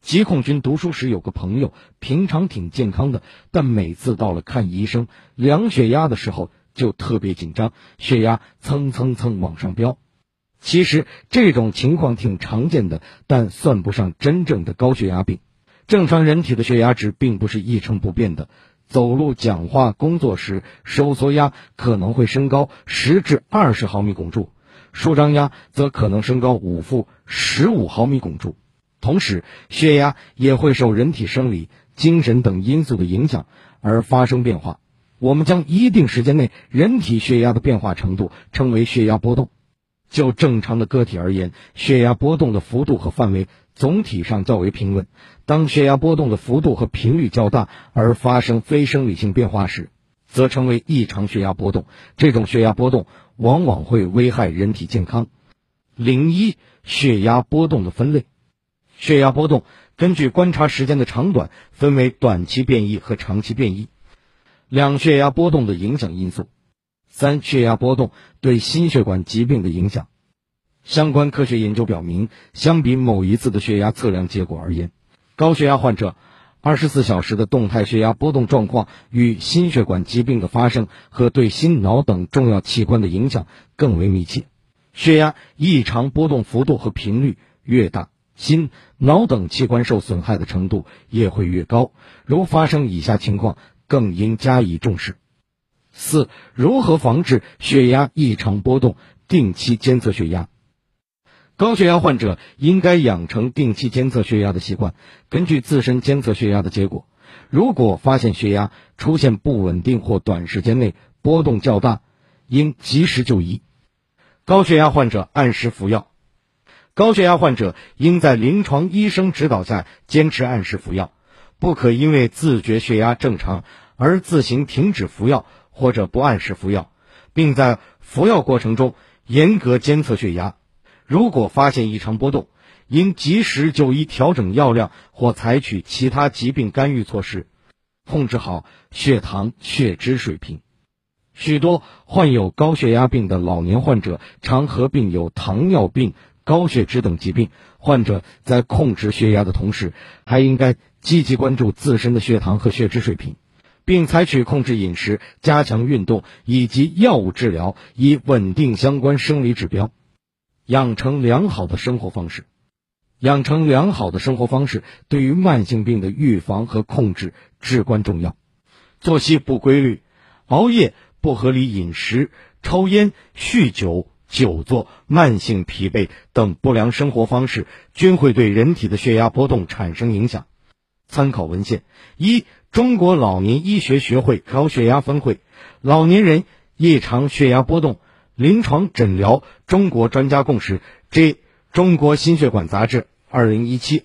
吉控君读书时有个朋友，平常挺健康的，但每次到了看医生量血压的时候就特别紧张，血压蹭蹭蹭往上飙。其实这种情况挺常见的，但算不上真正的高血压病。正常人体的血压值并不是一成不变的，走路、讲话、工作时收缩压可能会升高10至20毫米汞柱，舒张压则可能升高5负15毫米汞柱。同时，血压也会受人体生理、精神等因素的影响而发生变化。我们将一定时间内人体血压的变化程度称为血压波动。就正常的个体而言，血压波动的幅度和范围总体上较为平稳。当血压波动的幅度和频率较大而发生非生理性变化时，则称为异常血压波动。这种血压波动往往会危害人体健康。01血压波动的分类。血压波动根据观察时间的长短分为短期变异和长期变异。2血压波动的影响因素。3血压波动对心血管疾病的影响。相关科学研究表明，相比某一次的血压测量结果而言，高血压患者24小时的动态血压波动状况与心血管疾病的发生和对心脑等重要器官的影响更为密切。血压异常波动幅度和频率越大，心、脑等器官受损害的程度也会越高。如发生以下情况，更应加以重视。4如何防治血压异常波动，定期监测血压。高血压患者应该养成定期监测血压的习惯，根据自身监测血压的结果，如果发现血压出现不稳定或短时间内波动较大，应及时就医。高血压患者按时服药。高血压患者应在临床医生指导下坚持按时服药，不可因为自觉血压正常而自行停止服药或者不按时服药，并在服药过程中严格监测血压。如果发现异常波动，应及时就医调整药量或采取其他疾病干预措施，控制好血糖、血脂水平。许多患有高血压病的老年患者常合并有糖尿病、高血脂等疾病，患者在控制血压的同时，还应该积极关注自身的血糖和血脂水平，并采取控制饮食、加强运动以及药物治疗，以稳定相关生理指标。养成良好的生活方式。养成良好的生活方式对于慢性病的预防和控制至关重要。作息不规律、熬夜、不合理饮食、抽烟、酗酒、久坐、慢性疲惫等不良生活方式均会对人体的血压波动产生影响。参考文献：中国老年医学学会高血压分会，老年人异常血压波动临床诊疗中国专家共识 J 中国心血管杂志2017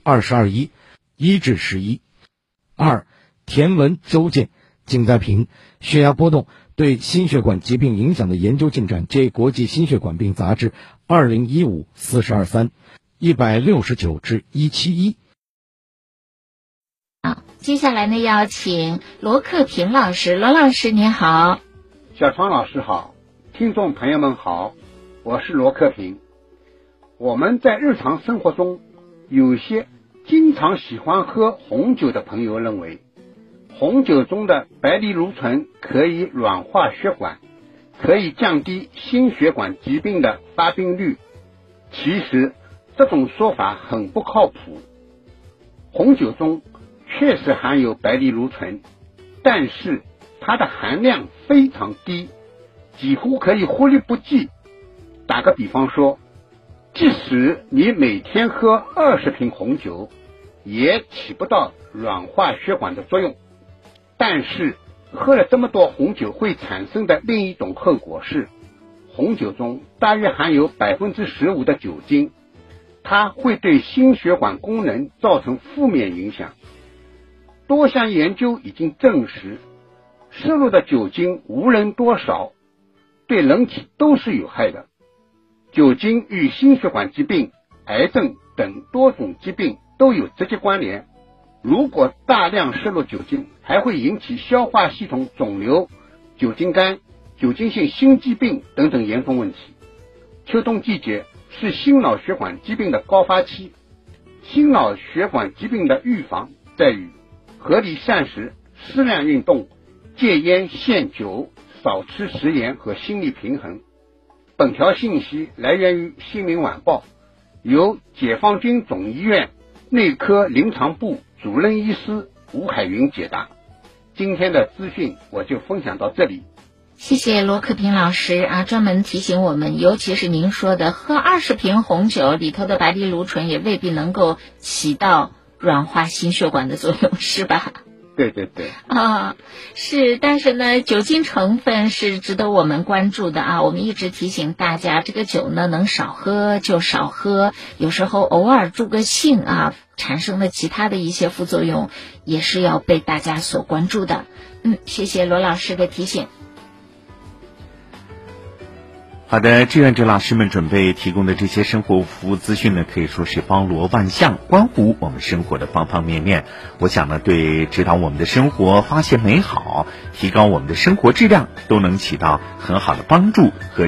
22-1至11。田文、周健、景在平，血压波动对心血管疾病影响的研究进展 J 国际心血管病杂志2015 42-3 169至171。 好，接下来呢，邀请罗克平老师。罗老师您好。 小川老师好，听众朋友们好，我是罗克平。我们在日常生活中，有些经常喜欢喝红酒的朋友认为，红酒中的白藜芦醇可以软化血管，可以降低心血管疾病的发病率。其实这种说法很不靠谱。红酒中确实含有白藜芦醇，但是它的含量非常低，几乎可以忽略不计。打个比方说，即使你每天喝20瓶红酒，也起不到软化血管的作用。但是喝了这么多红酒会产生的另一种后果是，红酒中大约含有15%的酒精，它会对心血管功能造成负面影响。多项研究已经证实，摄入的酒精无论多少，对人体都是有害的。酒精与心血管疾病、癌症等多种疾病都有直接关联。如果大量摄入酒精，还会引起消化系统肿瘤、酒精肝、酒精性心肌病等等严重问题。秋冬季节是心脑血管疾病的高发期， 心脑血管疾病的预防在于合理膳食、适量运动、戒烟限酒、少吃食盐和心理平衡。本条信息来源于《新民晚报》，由解放军总医院内科临床部主任医师吴海云解答。今天的资讯我就分享到这里。 谢谢罗克平老师啊，专门提醒我们，尤其是您说的喝20瓶红酒里头的白藜芦醇也未必能够起到软化心血管的作用，是吧？ 对对对啊，是，但是呢，酒精成分是值得我们关注的啊。我们一直提醒大家，这个酒呢能少喝就少喝，有时候偶尔助个兴啊，产生了其他的一些副作用，也是要被大家所关注的。谢谢罗老师的提醒。 好的，志愿者老师们准备提供的这些生活服务资讯呢，可以说是包罗万象，关乎我们生活的方方面面。我想呢，对指导我们的生活、发现美好、提高我们的生活质量，都能起到很好的帮助和。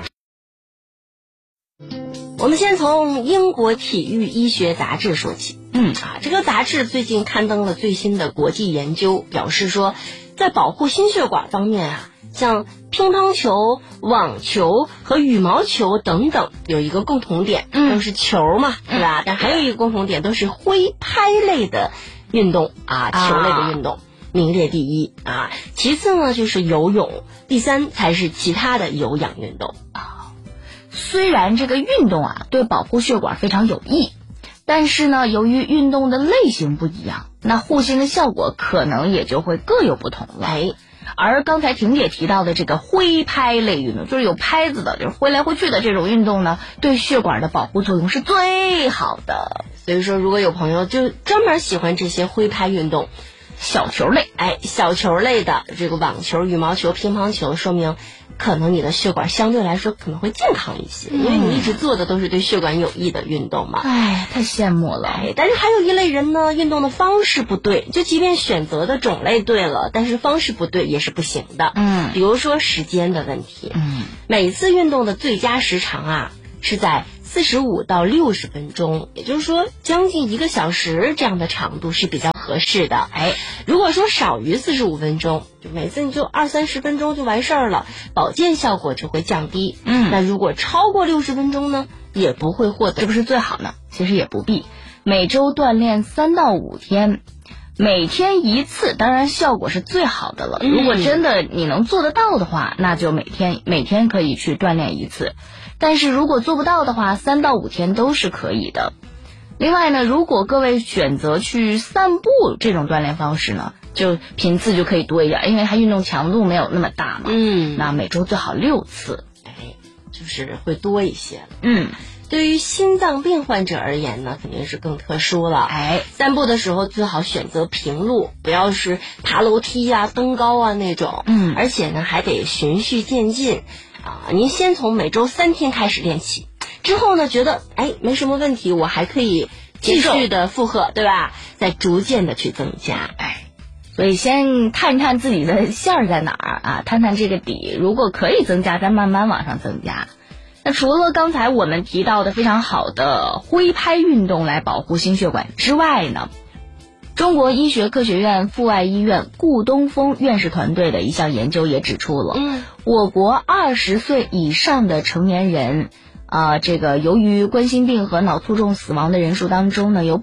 我们先从英国体育医学杂志说起。这个杂志最近刊登了最新的国际研究，表示说，在保护心血管方面啊，像乒乓球、网球和羽毛球等等有一个共同点，都是球嘛，对吧？但还有一个共同点，都是挥拍类的运动啊，球类的运动名列第一啊。其次呢就是游泳，第三才是其他的有氧运动啊。虽然这个运动啊对保护血管非常有益，但是呢，由于运动的类型不一样，那护心的效果可能也就会各有不同了。而刚才婷姐提到的这个挥拍类运动，就是有拍子的，就是挥来挥去的这种运动呢，对血管的保护作用是最好的。 所以说，如果有朋友就专门喜欢这些挥拍运动， 小球类， 小球类的这个网球、羽毛球、乒乓球，说明可能你的血管相对来说可能会健康一些，因为你一直做的都是对血管有益的运动嘛。 太羡慕了。 但是还有一类人呢，运动的方式不对，就即便选择的种类对了，但是方式不对也是不行的。比如说时间的问题。每次运动的最佳时长啊是在45到60分钟，也就是说将近1个小时这样的长度是比较合适的。如果说少于45分钟，就每次你就20-30分钟就完事儿了，保健效果就会降低。那如果超过60分钟呢，也不会获得， 这不是最好呢？其实也不必，每周锻炼3到5天，每天1次，当然效果是最好的了。如果真的你能做得到的话，那就每天可以去锻炼1次。但是如果做不到的话，3到5天都是可以的。另外呢，如果各位选择去散步这种锻炼方式呢，就频次就可以多一点，因为它运动强度没有那么大嘛。那每周最好6次， 就是会多一些。对于心脏病患者而言呢，肯定是更特殊了。散步的时候最好选择平路，不要是爬楼梯啊、登高啊那种。而且呢，还得循序渐进啊。您先从每周3天开始练起，之后呢，觉得没什么问题，我还可以继续的负荷，对吧？再逐渐的去增加。 所以先探一探自己的线儿在哪儿啊，探探这个底，如果可以增加，再慢慢往上增加。那除了刚才我们提到的非常好的挥拍运动来保护心血管之外呢，中国医学科学院阜外医院顾东风院士团队的一项研究也指出了，我国20岁以上的成年人这个由于冠心病和脑卒中死亡的人数当中呢，有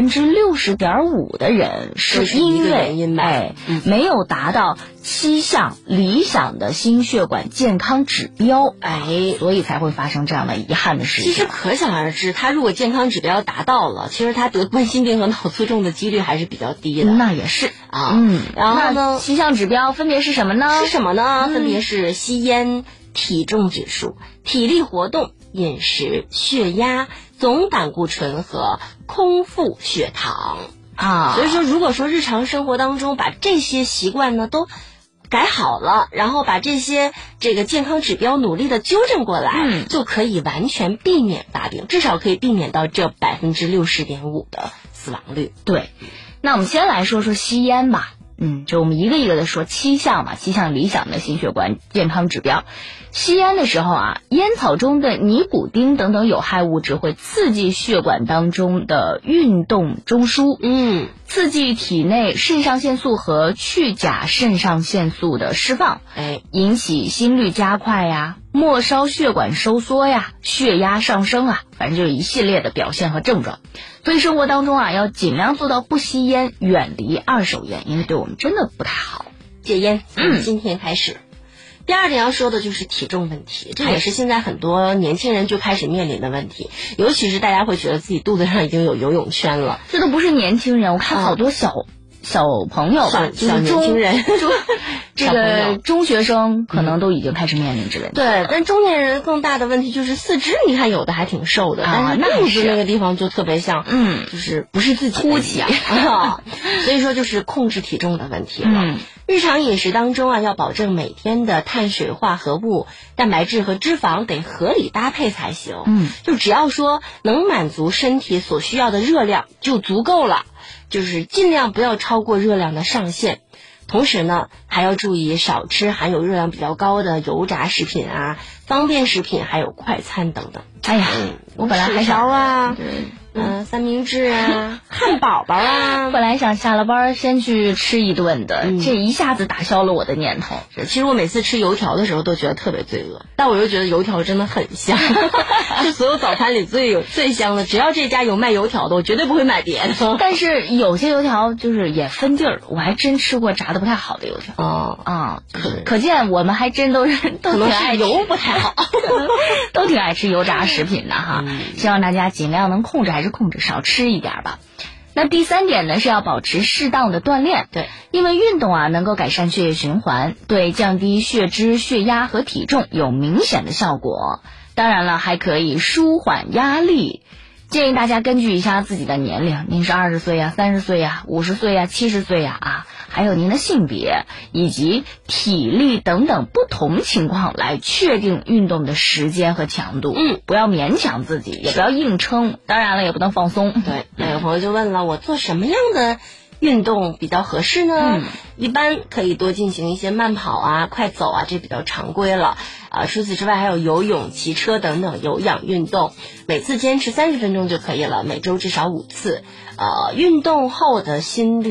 60.5%的人是因为没有达到7项理想的心血管健康指标，所以才会发生这样的遗憾的事情。 其实可想而知，他如果健康指标达到了，其实他得冠心病和脑卒中的几率还是比较低的。 那也是然后呢 ，7项指标分别是什么呢？ 分别是吸烟、体重指数、体力活动、饮食、血压、总胆固醇和空腹血糖所以说，如果说日常生活当中把这些习惯呢都改好了，然后把这个健康指标努力的纠正过来，就可以完全避免发病，至少可以避免到这60.5%的死亡率。 对，那我们先来说说吸烟吧。 就我们一个一个的说7项嘛，7项理想的心血管健康指标。吸烟的时候啊，烟草中的尼古丁等等有害物质会刺激血管当中的运动中枢，刺激体内肾上腺素和去甲肾上腺素的释放，引起心率加快呀，末梢血管收缩呀，血压上升啊，反正就是一系列的表现和症状。所以生活当中啊，要尽量做到不吸烟，远离二手烟，因为对我们真的不太好。 戒烟，从今天开始。第二点要说的就是体重问题，这也是现在很多年轻人就开始面临的问题，尤其是大家会觉得自己肚子上已经有游泳圈了。 这都不是年轻人，我看好多小朋友吧， 小年轻人， 这个中学生可能都已经开始面临这个问题。 对，但中年人更大的问题就是四肢，你看有的还挺瘦的，但是肚子那个地方就特别像，就是不是自己凸起啊，所以说就是控制体重的问题了。日常饮食当中啊，要保证每天的碳水化合物、蛋白质和脂肪得合理搭配才行。就只要说能满足身体所需要的热量就足够了，就是尽量不要超过热量的上限。同时呢，还要注意少吃含有热量比较高的油炸食品啊、方便食品，还有快餐等等。 哎呀，我本来还想啊，三明治啊，汉堡包啊， 本来想下了班先去吃一顿的，这一下子打消了我的念头。 其实我每次吃油条的时候都觉得特别罪恶，但我又觉得油条真的很香，是所有早餐里最香的。只要这家有卖油条的，我绝对不会买别的。 但是有些油条就是也分地儿，我还真吃过炸的不太好的油条。可见我们还真都挺爱油不太好， 都挺爱吃油炸食品的哈。希望大家尽量能控制，还是控制少吃一点吧。那第3点呢，是要保持适当的锻炼。 对， 因为运动啊能够改善血液循环，对降低血脂、血压和体重有明显的效果。当然了，还可以舒缓压力。建议大家根据一下自己的年龄，您是20岁呀、30岁呀、50岁呀、70岁呀还有您的性别以及体力等等不同情况来确定运动的时间和强度。不要勉强自己，也不要硬撑，当然了也不能放松。 对，那有朋友就问了，我做什么样的运动比较合适呢？一般可以多进行一些慢跑啊、快走啊，这比较常规了。除此之外还有游泳、骑车等等有氧运动，每次坚持30分钟就可以了，每周至少5次。运动后的心率